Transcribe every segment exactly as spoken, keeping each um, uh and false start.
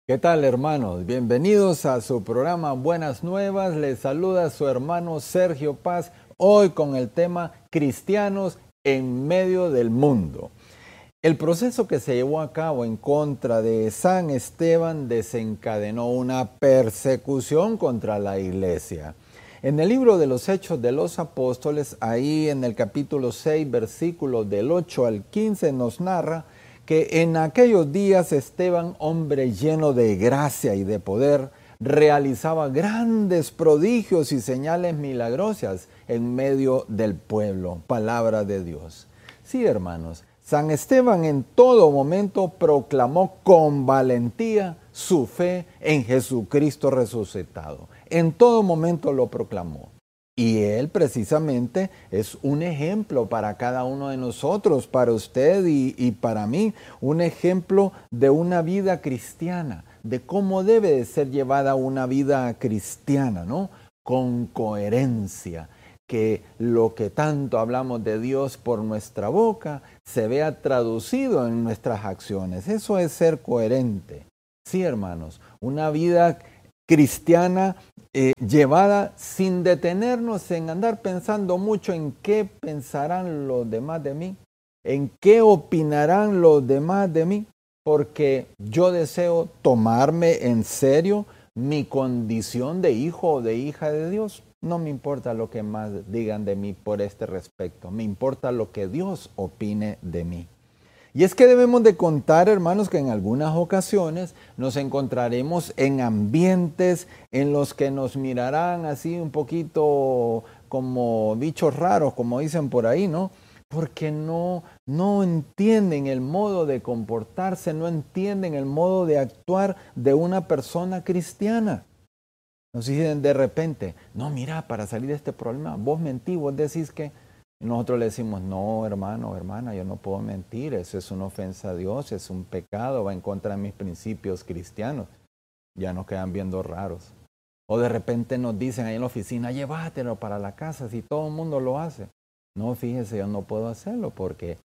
¿Qué tal, hermanos? Bienvenidos a su programa Buenas Nuevas. Les saluda su hermano Sergio Paz, hoy con el tema Cristianos en medio del mundo. El proceso que se llevó a cabo en contra de San Esteban desencadenó una persecución contra la iglesia. En el libro de los Hechos de los Apóstoles, ahí en el capítulo seis, versículos del ocho al quince, nos narra que en aquellos días Esteban, hombre lleno de gracia y de poder, realizaba grandes prodigios y señales milagrosas en medio del pueblo. Palabra de Dios. Sí, hermanos, San Esteban en todo momento proclamó con valentía su fe en Jesucristo resucitado. En todo momento lo proclamó. Y él precisamente es un ejemplo para cada uno de nosotros, para usted y, y para mí, un ejemplo de una vida cristiana, de cómo debe de ser llevada una vida cristiana, ¿no? Con coherencia, que lo que tanto hablamos de Dios por nuestra boca se vea traducido en nuestras acciones. Eso es ser coherente. Sí, hermanos, una vida cristiana eh, llevada sin detenernos en andar pensando mucho en qué pensarán los demás de mí, en qué opinarán los demás de mí, porque yo deseo tomarme en serio mi condición de hijo o de hija de Dios. No me importa lo que más digan de mí por este respecto, me importa lo que Dios opine de mí. Y es que debemos de contar, hermanos, que en algunas ocasiones nos encontraremos en ambientes en los que nos mirarán así un poquito como bichos raros, como dicen por ahí, ¿no? Porque no, no entienden el modo de comportarse, no entienden el modo de actuar de una persona cristiana. Nos dicen de repente, no, mira, para salir de este problema, vos mentís, vos decís que... Nosotros le decimos, no, hermano, hermana, yo no puedo mentir, eso es una ofensa a Dios, es un pecado, va en contra de mis principios cristianos. Ya nos quedan viendo raros. O de repente nos dicen ahí en la oficina, llévatelo para la casa, si todo el mundo lo hace. No, fíjese, yo no puedo hacerlo porque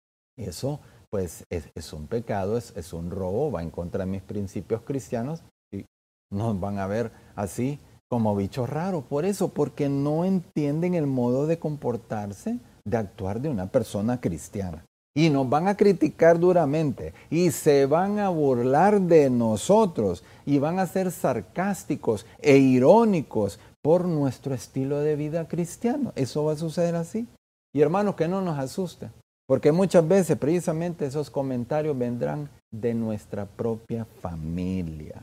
eso pues es, es un pecado, es, es un robo, va en contra de mis principios cristianos y nos van a ver así como bichos raros. Por eso, porque no entienden el modo de comportarse, de actuar de una persona cristiana. Y nos van a criticar duramente y se van a burlar de nosotros y van a ser sarcásticos e irónicos por nuestro estilo de vida cristiano. Eso va a suceder así. Y hermanos, que no nos asuste, porque muchas veces precisamente esos comentarios vendrán de nuestra propia familia.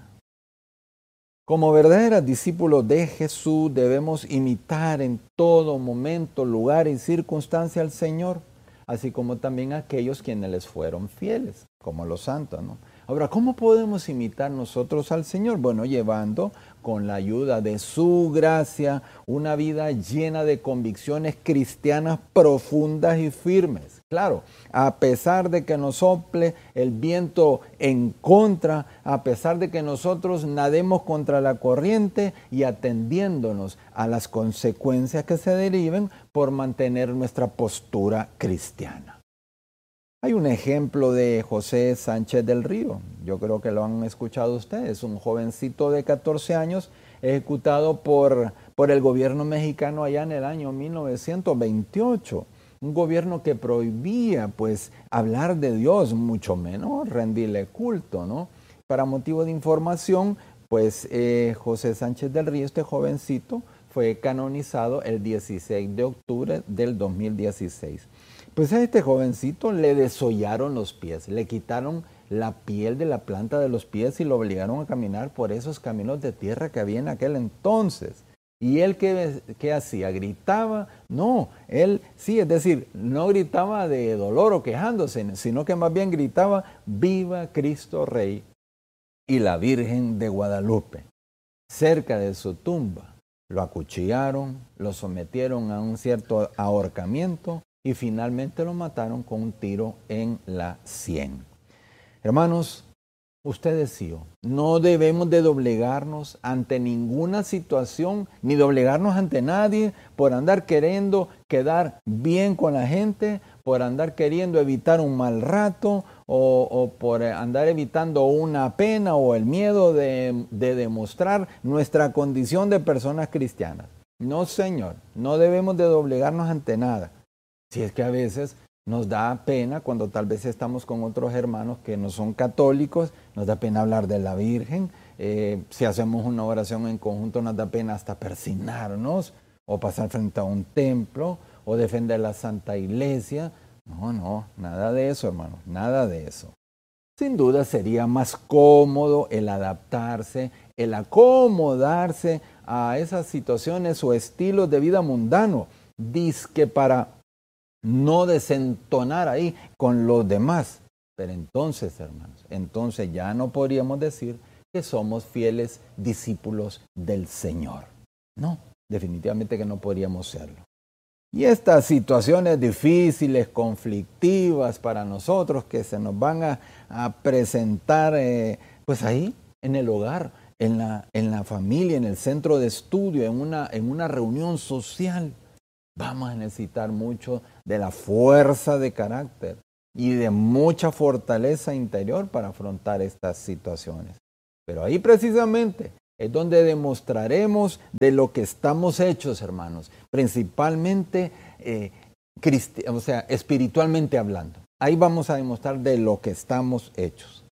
Como verdaderos discípulos de Jesús debemos imitar en todo momento, lugar y circunstancia al Señor, así como también a aquellos quienes les fueron fieles, como los santos, ¿no? Ahora, ¿cómo podemos imitar nosotros al Señor? Bueno, llevando con la ayuda de su gracia una vida llena de convicciones cristianas profundas y firmes. Claro, a pesar de que nos sople el viento en contra, a pesar de que nosotros nademos contra la corriente y atendiéndonos a las consecuencias que se deriven por mantener nuestra postura cristiana. Hay un ejemplo de José Sánchez del Río, yo creo que lo han escuchado ustedes, un jovencito de catorce años ejecutado por, por el gobierno mexicano allá en el año mil novecientos veintiocho. Un gobierno que prohibía pues hablar de Dios, mucho menos rendirle culto, ¿no? Para motivo de información, pues eh, José Sánchez del Río, este jovencito, fue canonizado el dieciséis de octubre del dos mil dieciséis. Pues a este jovencito le desollaron los pies, le quitaron la piel de la planta de los pies y lo obligaron a caminar por esos caminos de tierra que había en aquel entonces. ¿Y él qué, qué hacía? ¿Gritaba? No, él sí, es decir, no gritaba de dolor o quejándose, sino que más bien gritaba, ¡Viva Cristo Rey y la Virgen de Guadalupe! Cerca de su tumba lo acuchillaron, lo sometieron a un cierto ahorcamiento y finalmente lo mataron con un tiro en la sien. Hermanos, ustedes y yo, no debemos de doblegarnos ante ninguna situación, ni doblegarnos ante nadie por andar queriendo quedar bien con la gente, por andar queriendo evitar un mal rato o, o por andar evitando una pena o el miedo de, de demostrar nuestra condición de personas cristianas. No, Señor, no debemos de doblegarnos ante nada. Si es que a veces nos da pena cuando tal vez estamos con otros hermanos que no son católicos, nos da pena hablar de la Virgen. Eh, si hacemos una oración en conjunto nos da pena hasta persignarnos o pasar frente a un templo o defender la Santa Iglesia. No, no, nada de eso, hermanos, nada de eso. Sin duda sería más cómodo el adaptarse, el acomodarse a esas situaciones o estilos de vida mundano, dizque para no desentonar ahí con los demás. Pero entonces, hermanos, entonces ya no podríamos decir que somos fieles discípulos del Señor. No, definitivamente que no podríamos serlo. Y estas situaciones difíciles, conflictivas para nosotros que se nos van a, a presentar eh, pues ahí en el hogar, en la, en la familia, en el centro de estudio, en una, en una reunión social, vamos a necesitar mucho de la fuerza de carácter y de mucha fortaleza interior para afrontar estas situaciones. Pero ahí precisamente es donde demostraremos de lo que estamos hechos, hermanos, principalmente, eh, cristi- o sea, espiritualmente hablando. Ahí vamos a demostrar de lo que estamos hechos.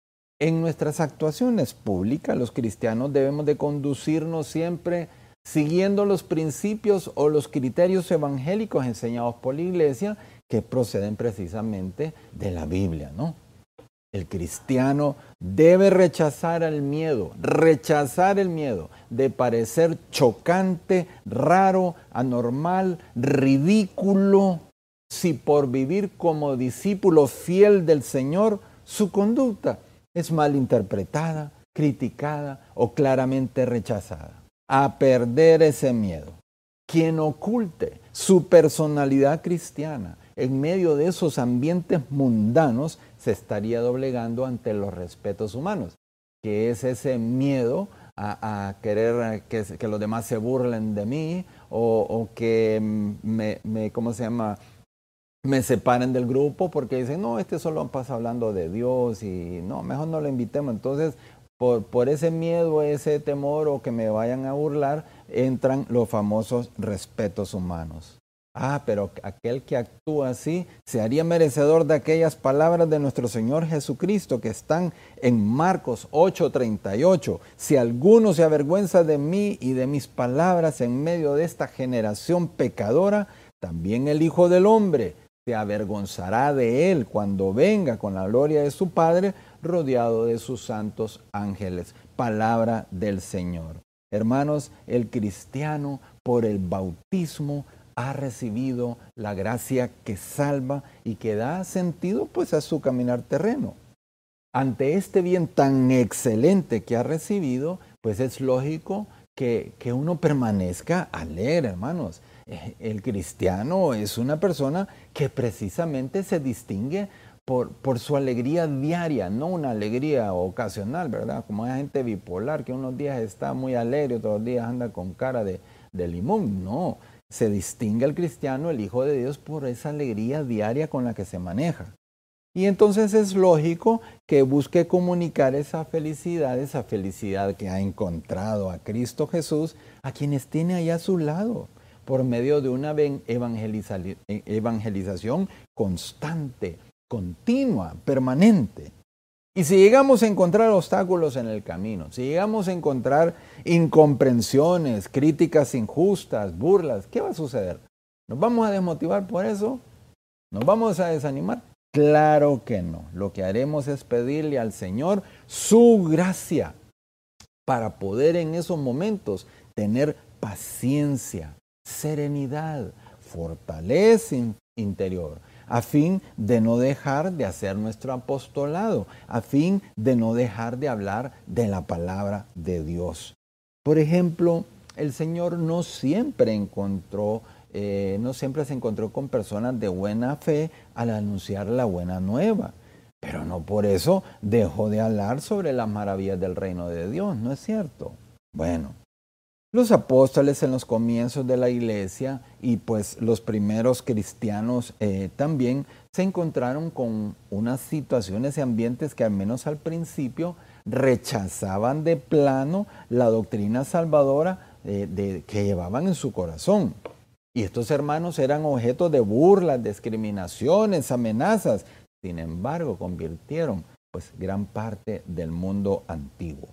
En nuestras actuaciones públicas, los cristianos debemos de conducirnos siempre siguiendo los principios o los criterios evangélicos enseñados por la Iglesia que proceden precisamente de la Biblia, ¿no? El cristiano debe rechazar el miedo, rechazar el miedo de parecer chocante, raro, anormal, ridículo, si por vivir como discípulo fiel del Señor, su conducta es mal interpretada, criticada o claramente rechazada. A perder ese miedo. Quien oculte su personalidad cristiana en medio de esos ambientes mundanos se estaría doblegando ante los respetos humanos, que es ese miedo a, a querer que, que los demás se burlen de mí o, o que me, me, ¿cómo se llama?, me separen del grupo porque dicen, no, este solo pasa hablando de Dios y no, mejor no lo invitemos. Entonces, por, por ese miedo, ese temor o que me vayan a burlar, entran los famosos respetos humanos. Ah, pero aquel que actúa así se haría merecedor de aquellas palabras de nuestro Señor Jesucristo que están en Marcos ocho treinta y ocho. Si alguno se avergüenza de mí y de mis palabras en medio de esta generación pecadora, también el Hijo del Hombre se avergonzará de él cuando venga con la gloria de su Padre, rodeado de sus santos ángeles. Palabra del Señor. Hermanos, el cristiano por el bautismo ha recibido la gracia que salva y que da sentido pues a su caminar terreno. Ante este bien tan excelente que ha recibido, pues es lógico que, que uno permanezca alegre, hermanos. El cristiano es una persona que precisamente se distingue por, por su alegría diaria, no una alegría ocasional, ¿verdad? Como hay gente bipolar que unos días está muy alegre, otros días anda con cara de, de limón. No, se distingue el cristiano, el Hijo de Dios, por esa alegría diaria con la que se maneja. Y entonces es lógico que busque comunicar esa felicidad, esa felicidad que ha encontrado a Cristo Jesús, a quienes tiene allá a su lado, por medio de una evangeliza- evangelización constante, continua, permanente. Y si llegamos a encontrar obstáculos en el camino, si llegamos a encontrar incomprensiones, críticas injustas, burlas, ¿qué va a suceder? ¿Nos vamos a desmotivar por eso? ¿Nos vamos a desanimar? Claro que no. Lo que haremos es pedirle al Señor su gracia para poder en esos momentos tener paciencia, serenidad, fortaleza interior, a fin de no dejar de hacer nuestro apostolado, a fin de no dejar de hablar de la palabra de Dios. Por ejemplo, el Señor no siempre encontró, eh, no siempre se encontró con personas de buena fe al anunciar la buena nueva, pero no por eso dejó de hablar sobre las maravillas del reino de Dios, ¿no es cierto? Bueno, Los apóstoles en los comienzos de la iglesia y pues los primeros cristianos eh, también se encontraron con unas situaciones y ambientes que al menos al principio rechazaban de plano la doctrina salvadora eh, de, que llevaban en su corazón. Y estos hermanos eran objeto de burlas, discriminaciones, amenazas. Sin embargo, convirtieron pues gran parte del mundo antiguo.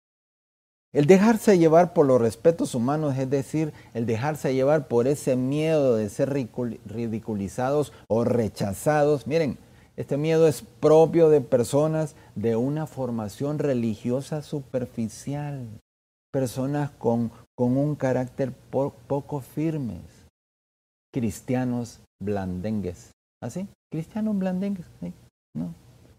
El dejarse llevar por los respetos humanos, es decir, el dejarse llevar por ese miedo de ser ridiculizados o rechazados. Miren, este miedo es propio de personas de una formación religiosa superficial, personas con, con un carácter po poco firmes, cristianos blandengues. ¿Así? ¿Cristianos blandengues? ¿Sí? ¿No?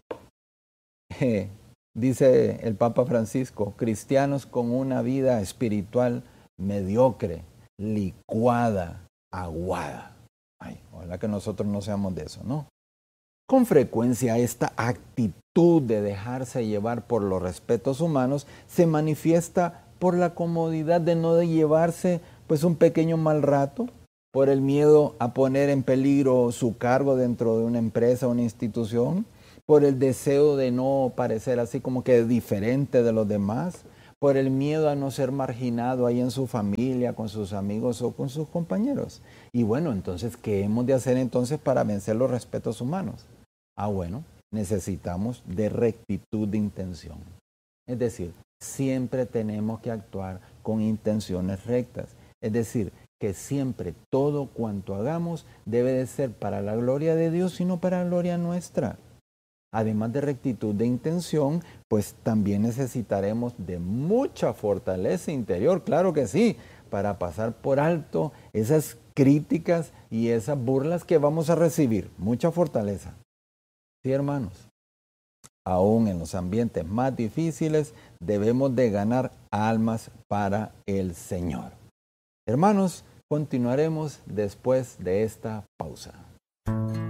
Eh, Dice el Papa Francisco, cristianos con una vida espiritual mediocre, licuada, aguada. Ay, ojalá que nosotros no seamos de eso, ¿no? Con frecuencia esta actitud de dejarse llevar por los respetos humanos se manifiesta por la comodidad de no de llevarse pues un pequeño mal rato, por el miedo a poner en peligro su cargo dentro de una empresa o una institución, por el deseo de no parecer así como que diferente de los demás, por el miedo a no ser marginado ahí en su familia, con sus amigos o con sus compañeros. Y bueno, entonces, ¿qué hemos de hacer entonces para vencer los respetos humanos? Ah, bueno, necesitamos de rectitud de intención. Es decir, siempre tenemos que actuar con intenciones rectas. Es decir, que siempre todo cuanto hagamos debe de ser para la gloria de Dios y no para la gloria nuestra. Además de rectitud de intención, pues también necesitaremos de mucha fortaleza interior, claro que sí, para pasar por alto esas críticas y esas burlas que vamos a recibir. Mucha fortaleza. Sí, hermanos, aún en los ambientes más difíciles debemos de ganar almas para el Señor. Hermanos, continuaremos después de esta pausa.